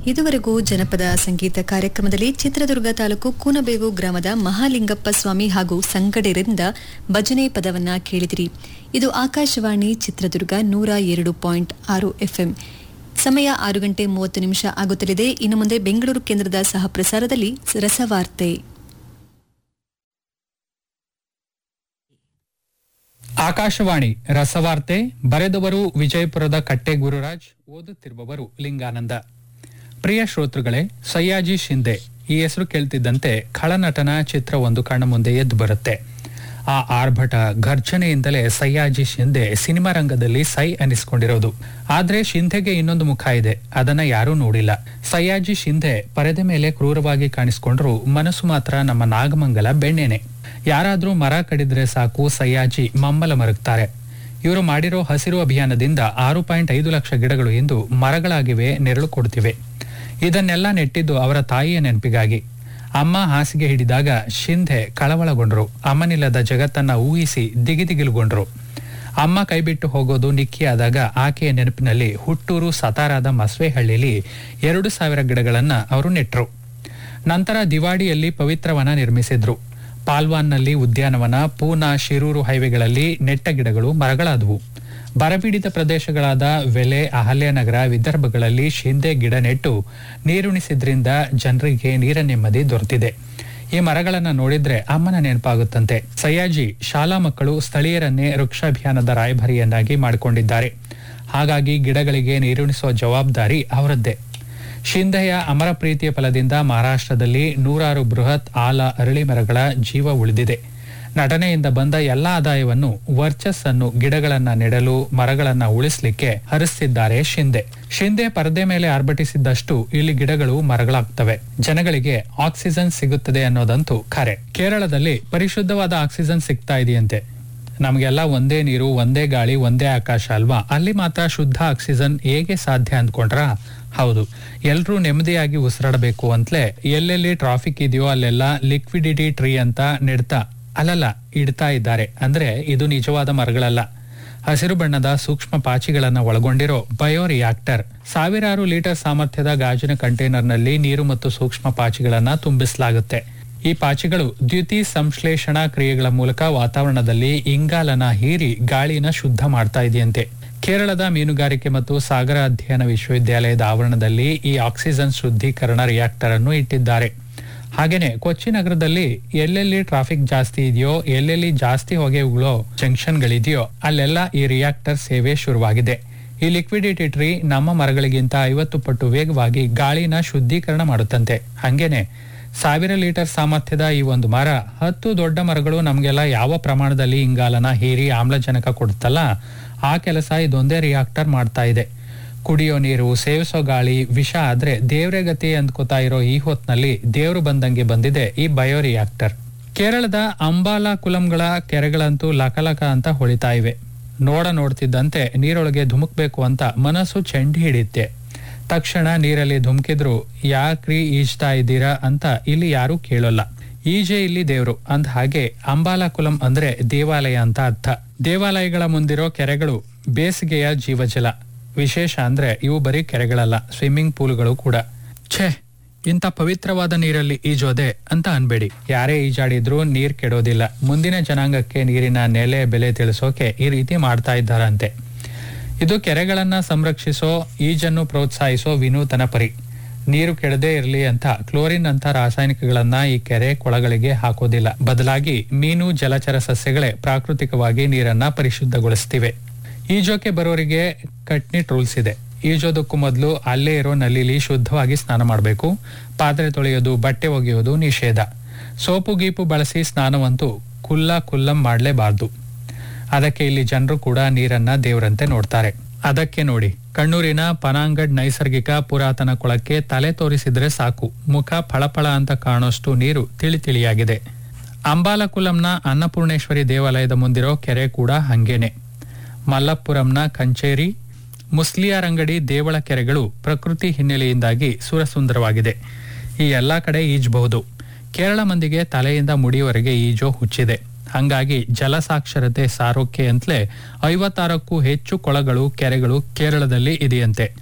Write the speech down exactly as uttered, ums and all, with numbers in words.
ಇದುವರೆಗೂ ಜನಪದ ಸಂಗೀತ ಕಾರ್ಯಕ್ರಮದಲ್ಲಿ ಚಿತ್ರದುರ್ಗ ತಾಲೂಕು ಕೂನಬೇವು ಗ್ರಾಮದ ಮಹಾಲಿಂಗಪ್ಪ ಸ್ವಾಮಿ ಹಾಗೂ ಸಂಗಡರಿಂದ ಭಜನೆ ಪದವನ್ನ ಕೇಳಿದಿರಿ. ಇದು ಆಕಾಶವಾಣಿ ಚಿತ್ರದುರ್ಗ ನೂರ ಎರಡು ಪಾಯಿಂಟ್ ಆರು ಎಫ್ಎಂ. ಸಮಯ ಆರು ಗಂಟೆ ಮೂವತ್ತು ನಿಮಿಷ ಆಗುತ್ತಲಿದೆ. ಇನ್ನು ಮುಂದೆ ಬೆಂಗಳೂರು ಕೇಂದ್ರದ ಸಹ ಪ್ರಸಾರದಲ್ಲಿ ರಸವಾರ್ತೆ. ಆಕಾಶವಾಣಿ ರಸವಾರ್ತೆ. ಬರೆದವರು ವಿಜಯಪುರದ ಕಟ್ಟೆ ಗುರುರಾಜ್, ಓದುತ್ತಿರುವವರು ಲಿಂಗಾನಂದ. ಪ್ರಿಯ ಶ್ರೋತೃಗಳೇ, ಸಯ್ಯಾಜಿ ಶಿಂದೆ ಈ ಹೆಸರು ಕೇಳ್ತಿದ್ದಂತೆ ಖಳನಟನ ಚಿತ್ರ ಒಂದು ಕಣ್ಣ ಮುಂದೆ ಎದ್ದು ಬರುತ್ತೆ. ಆ ಆರ್ಭಟ ಘರ್ಜನೆಯಿಂದಲೇ ಸಯ್ಯಾಜಿ ಶಿಂದೆ ಸಿನಿಮಾ ರಂಗದಲ್ಲಿ ಸೈ ಅನಿಸ್ಕೊಂಡಿರೋದು. ಆದ್ರೆ ಶಿಂದೆಗೆ ಇನ್ನೊಂದು ಮುಖ ಇದೆ, ಅದನ್ನ ಯಾರೂ ನೋಡಿಲ್ಲ. ಸಯ್ಯಾಜಿ ಶಿಂದೆ ಪರದೆ ಮೇಲೆ ಕ್ರೂರವಾಗಿ ಕಾಣಿಸ್ಕೊಂಡ್ರು, ಮನಸ್ಸು ಮಾತ್ರ ನಮ್ಮ ನಾಗಮಂಗಲ ಬೆಣ್ಣೆನೆ. ಯಾರಾದ್ರೂ ಮರ ಕಡಿದ್ರೆ ಸಾಕು ಸಯ್ಯಾಜಿ ಮಮ್ಮಲ ಮರಗ್ತಾರೆ. ಇವರು ಮಾಡಿರೋ ಹಸಿರು ಅಭಿಯಾನದಿಂದ ಆರು ಪಾಯಿಂಟ್ ಐದು ಲಕ್ಷ ಗಿಡಗಳು ಇಂದು ಮರಗಳಾಗಿವೆ, ನೆರಳು ಕೊಡ್ತಿವೆ. ಇದನ್ನೆಲ್ಲ ನೆಟ್ಟಿದ್ದು ಅವರ ತಾಯಿಯ ನೆನಪಿಗಾಗಿ. ಅಮ್ಮ ಹಾಸಿಗೆ ಹಿಡಿದಾಗ ಶಿಂದೆ ಕಳವಳಗೊಂಡ್ರು. ಅಮ್ಮನಿಲ್ಲದ ಜಗತ್ತನ್ನ ಊಹಿಸಿ ದಿಗಿದಿಗಿಲುಗೊಂಡ್ರು. ಅಮ್ಮ ಕೈಬಿಟ್ಟು ಹೋಗೋದು ನಿಕ್ಕಿಯಾದಾಗ ಆಕೆಯ ನೆನಪಿನಲ್ಲಿ ಹುಟ್ಟೂರು ಸತಾರಾದ ಮಸ್ವೆಹಳ್ಳಿಲಿ ಎರಡು ಸಾವಿರ ಗಿಡಗಳನ್ನ ಅವರು ನೆಟ್ರು. ನಂತರ ದಿವಾಡಿಯಲ್ಲಿ ಪವಿತ್ರವನ ನಿರ್ಮಿಸಿದ್ರು. ಪಾಲ್ವಾನ್ನಲ್ಲಿ ಉದ್ಯಾನವನ, ಪೂನಾ ಶಿರೂರು ಹೈವೇಗಳಲ್ಲಿ ನೆಟ್ಟ ಗಿಡಗಳು ಮರಗಳಾದವು. ಬರಪೀಡಿತ ಪ್ರದೇಶಗಳಾದ ವೆಲೆ, ಅಹಲ್ಯನಗರ, ವಿದರ್ಭಗಳಲ್ಲಿ ಶಿಂದೆ ಗಿಡ ನೆಟ್ಟು ನೀರುಣಿಸಿದ್ರಿಂದ ಜನರಿಗೆ ನೀರ ನೆಮ್ಮದಿ ದೊರೆತಿದೆ. ಈ ಮರಗಳನ್ನ ನೋಡಿದ್ರೆ ಅಮ್ಮನ ನೆನಪಾಗುತ್ತಂತೆ. ಸಯ್ಯಾಜಿ ಶಾಲಾ ಮಕ್ಕಳು ಸ್ಥಳೀಯರನ್ನೇ ವೃಕ್ಷಾಭಿಯಾನದ ರಾಯಭಾರಿಯನ್ನಾಗಿ ಮಾಡಿಕೊಂಡಿದ್ದಾರೆ. ಹಾಗಾಗಿ ಗಿಡಗಳಿಗೆ ನೀರುಣಿಸುವ ಜವಾಬ್ದಾರಿ ಅವರದ್ದೇ. ಶಿಂದೆಯ ಅಮರ ಪ್ರೀತಿಯ ಫಲದಿಂದ ಮಹಾರಾಷ್ಟ್ರದಲ್ಲಿ ನೂರಾರು ಬೃಹತ್ ಆಲ, ಅರಳಿ ಮರಗಳ ಜೀವ ಉಳಿದಿದೆ. ನಟನೆಯಿಂದ ಬಂದ ಎಲ್ಲಾ ಆದಾಯವನ್ನು, ವರ್ಚಸ್ಸನ್ನು ಗಿಡಗಳನ್ನ ನೆಡಲು, ಮರಗಳನ್ನ ಉಳಿಸ್ಲಿಕ್ಕೆ ಹರಿಸ್ತಿದ್ದಾರೆ ಶಿಂದೆ. ಶಿಂದೆ ಪರದೆ ಮೇಲೆ ಆರ್ಭಟಿಸಿದ್ದಷ್ಟು ಇಲ್ಲಿ ಗಿಡಗಳು ಮರಗಳಾಗ್ತವೆ. ಜನಗಳಿಗೆ ಆಕ್ಸಿಜನ್ ಸಿಗುತ್ತದೆ ಅನ್ನೋದಂತೂ ಖರೆ. ಕೇರಳದಲ್ಲಿ ಪರಿಶುದ್ಧವಾದ ಆಕ್ಸಿಜನ್ ಸಿಗ್ತಾ ಇದೆಯಂತೆ. ನಮಗೆಲ್ಲ ಒಂದೇ ನೀರು, ಒಂದೇ ಗಾಳಿ, ಒಂದೇ ಆಕಾಶ ಅಲ್ವಾ? ಅಲ್ಲಿ ಮಾತ್ರ ಶುದ್ಧ ಆಕ್ಸಿಜನ್ ಹೇಗೆ ಸಾಧ್ಯ ಅಂದ್ಕೊಂಡ್ರ? ಹೌದು, ಎಲ್ರೂ ನೆಮ್ಮದಿಯಾಗಿ ಉಸಿರಾಡಬೇಕು ಅಂತಲೇ ಎಲ್ಲೆಲ್ಲಿ ಟ್ರಾಫಿಕ್ ಇದೆಯೋ ಅಲ್ಲೆಲ್ಲ ಲಿಕ್ವಿಡಿಟಿ ಟ್ರೀ ಅಂತ ನೆಡ್ತಾ ಅಲ್ಲಲ್ಲ ಇಡ್ತಾ ಇದ್ದಾರೆ. ಅಂದ್ರೆ ಇದು ನಿಜವಾದ ಮರಗಳಲ್ಲ, ಹಸಿರು ಬಣ್ಣದ ಸೂಕ್ಷ್ಮ ಪಾಚಿಗಳನ್ನ ಒಳಗೊಂಡಿರೋ ಬಯೋರಿಯಾಕ್ಟರ್. ಸಾವಿರಾರು ಲೀಟರ್ ಸಾಮರ್ಥ್ಯದ ಗಾಜಿನ ಕಂಟೈನರ್ನಲ್ಲಿ ನೀರು ಮತ್ತು ಸೂಕ್ಷ್ಮ ಪಾಚಿಗಳನ್ನ ತುಂಬಿಸಲಾಗುತ್ತೆ. ಈ ಪಾಚಿಗಳು ದ್ಯುತಿ ಸಂಶ್ಲೇಷಣಾ ಕ್ರಿಯೆಗಳ ಮೂಲಕ ವಾತಾವರಣದಲ್ಲಿ ಇಂಗಾಲನ ಹೀರಿ ಗಾಳಿನ ಶುದ್ಧ ಮಾಡ್ತಾ ಇದೆಯಂತೆ. ಕೇರಳದ ಮೀನುಗಾರಿಕೆ ಮತ್ತು ಸಾಗರ ಅಧ್ಯಯನ ವಿಶ್ವವಿದ್ಯಾಲಯದ ಆವರಣದಲ್ಲಿ ಈ ಆಕ್ಸಿಜನ್ ಶುದ್ಧೀಕರಣ ರಿಯಾಕ್ಟರ್ ಅನ್ನು ಇಟ್ಟಿದ್ದಾರೆ. ಹಾಗೇನೆ ಕೊಚ್ಚಿ ನಗರದಲ್ಲಿ ಎಲ್ಲೆಲ್ಲಿ ಟ್ರಾಫಿಕ್ ಜಾಸ್ತಿ ಇದೆಯೋ, ಎಲ್ಲೆಲ್ಲಿ ಜಾಸ್ತಿ ಹೊಗೆ ಉಗುಳೋ ಜಂಕ್ಷನ್ಗಳಿದೆಯೋ ಅಲ್ಲೆಲ್ಲ ಈ ರಿಯಾಕ್ಟರ್ ಸೇವೆ ಶುರುವಾಗಿದೆ. ಈ ಲಿಕ್ವಿಡಿಟಿ ಟ್ರೀ ನಮ್ಮ ಮರಗಳಿಗಿಂತ ಐವತ್ತು ಪಟ್ಟು ವೇಗವಾಗಿ ಗಾಳಿನ ಶುದ್ಧೀಕರಣ ಮಾಡುತ್ತಂತೆ. ಹಂಗೇನೆ ಸಾವಿರ ಲೀಟರ್ ಸಾಮರ್ಥ್ಯದ ಈ ಒಂದು ಮರ, ಹತ್ತು ದೊಡ್ಡ ಮರಗಳು ನಮ್ಗೆಲ್ಲ ಯಾವ ಪ್ರಮಾಣದಲ್ಲಿ ಇಂಗಾಲನ ಹೀರಿ ಆಮ್ಲಜನಕ ಕೊಡುತ್ತಲ್ಲ, ಆ ಕೆಲಸ ಇದೊಂದೇ ರಿಯಾಕ್ಟರ್ ಮಾಡ್ತಾ ಇದೆ. ಕುಡಿಯೋ ನೀರು, ಸೇವಿಸೋ ಗಾಳಿ ವಿಷ ಆದ್ರೆ ದೇವ್ರೆ ಗತಿ ಅಂದ್ಕೋತಾ ಇರೋ ಈ ಹೊತ್ನಲ್ಲಿ ದೇವ್ರು ಬಂದಂಗೆ ಬಂದಿದೆ ಈ ಬಯೋ ರಿಯಾಕ್ಟರ್. ಕೇರಳದ ಅಂಬಾಲಾ ಕುಲಂಗಳ ಕೆರೆಗಳಂತೂ ಲಕಲಕ ಅಂತ ಹೊಳಿತಾ ಇವೆ. ನೋಡ ನೋಡ್ತಿದ್ದಂತೆ ನೀರೊಳಗೆ ಧುಮುಕ್ಬೇಕು ಅಂತ ಮನಸ್ಸು ಚೆಂಡಿ ಹಿಡಿಯುತ್ತೆ. ತಕ್ಷಣ ನೀರಲ್ಲಿ ಧುಮುಕಿದ್ರು ಯಾಕ್ರಿ ಈಜ್ತಾ ಇದ್ದೀರಾ ಅಂತ ಇಲ್ಲಿ ಯಾರು ಕೇಳೋಲ್ಲ. ಈಜೆ ಇಲ್ಲಿ ದೇವ್ರು ಅಂದ ಹಾಗೆ ಅಂಬಾಲಾ ಕುಲಂ ಅಂದ್ರೆ ದೇವಾಲಯ ಅಂತ ಅರ್ಥ. ದೇವಾಲಯಗಳ ಮುಂದಿರೋ ಕೆರೆಗಳು ಬೇಸಿಗೆಯ ಜೀವಜಲ. ವಿಶೇಷ ಅಂದ್ರೆ ಇವು ಬರೀ ಕೆರೆಗಳಲ್ಲ, ಸ್ವಿಮ್ಮಿಂಗ್ ಪೂಲ್ಗಳು ಕೂಡ. ಛೇ, ಇಂಥ ಪವಿತ್ರವಾದ ನೀರಲ್ಲಿ ಈಜೋದೆ ಅಂತ ಅನ್ಬೇಡಿ. ಯಾರೇ ಈಜಾಡಿದ್ರೂ ನೀರ್ ಕೆಡೋದಿಲ್ಲ. ಮುಂದಿನ ಜನಾಂಗಕ್ಕೆ ನೀರಿನ ನೆಲೆ ಬೆಲೆ ತಿಳಿಸೋಕೆ ಈ ರೀತಿ ಮಾಡ್ತಾ ಇದ್ದಾರಂತೆ. ಇದು ಕೆರೆಗಳನ್ನ ಸಂರಕ್ಷಿಸೋ, ಈಜನ್ನು ಪ್ರೋತ್ಸಾಹಿಸೋ ವಿನೂತನ ಪರಿ. ನೀರು ಕೆಡದೇ ಇರಲಿ ಅಂತ ಕ್ಲೋರಿನ್ ಅಂತ ರಾಸಾಯನಿಕಗಳನ್ನ ಈ ಕೆರೆ ಕೊಳಗಳಿಗೆ ಹಾಕೋದಿಲ್ಲ. ಬದಲಾಗಿ ಮೀನು, ಜಲಚರ ಸಸ್ಯಗಳೇ ಪ್ರಾಕೃತಿಕವಾಗಿ ನೀರನ್ನ ಪರಿಶುದ್ಧಗೊಳಿಸ್ತಿವೆ. ಈಜೋಕೆ ಬರೋರಿಗೆ ಕಟ್ನಿಟ್ ರೂಲ್ಸ್ ಇದೆ. ಈಜೋದಕ್ಕೂ ಮೊದಲು ಅಲ್ಲೇ ಇರೋ ನಲ್ಲಿಲಿ ಶುದ್ಧವಾಗಿ ಸ್ನಾನ ಮಾಡಬೇಕು. ಪಾತ್ರೆ ತೊಳೆಯೋದು, ಬಟ್ಟೆ ಒಗೆಯೋದು ನಿಷೇಧ. ಸೋಪು ಗೀಪು ಬಳಸಿ ಸ್ನಾನವಂತೂ ಕುಲ್ಲ ಕುಲ್ಲಂ ಮಾಡಲೇಬಾರ್ದು. ಅದಕ್ಕೆ ಇಲ್ಲಿ ಜನರು ಕೂಡ ನೀರನ್ನ ದೇವರಂತೆ ನೋಡ್ತಾರೆ. ಅದಕ್ಕೆ ನೋಡಿ, ಕಣ್ಣೂರಿನ ಪನಾಂಗಡ್ ನೈಸರ್ಗಿಕ ಪುರಾತನ ಕೊಳಕ್ಕೆ ತಲೆ ತೋರಿಸಿದ್ರೆ ಸಾಕು, ಮುಖ ಫಳಫಳ ಅಂತ ಕಾಣೋಷ್ಟು ನೀರು ತಿಳಿ ತಿಳಿಯಾಗಿದೆ. ಅಂಬಾಲಕುಲಂನ ಅನ್ನಪೂರ್ಣೇಶ್ವರಿ ದೇವಾಲಯದ ಮುಂದಿರೋ ಕೆರೆ ಕೂಡ ಹಂಗೇನೆ. ಮಲ್ಲಪುರಂನ ಕಂಚೇರಿ, ಮುಸ್ಲಿಯಾರಂಗಡಿ ದೇವಳ ಕೆರೆಗಳು ಪ್ರಕೃತಿ ಹಿನ್ನೆಲೆಯಿಂದಾಗಿ ಸುರಸುಂದರವಾಗಿದೆ. ಈ ಎಲ್ಲಾ ಕಡೆ ಈಜಬಹುದು. ಕೇರಳ ಮಂದಿಗೆ ತಲೆಯಿಂದ ಮುಡಿಯವರೆಗೆ ಈಜೋ ಹುಚ್ಚಿದೆ. ಹಂಗಾಗಿ ಜಲಸಾಕ್ಷರತೆ ಸಾರೋಕೆ ಅಂತಲೇ ಐವತ್ತಾರಕ್ಕೂ ಹೆಚ್ಚು ಕೊಳಗಳು, ಕೆರೆಗಳು ಕೇರಳದಲ್ಲಿ ಇದೆಯಂತೆ.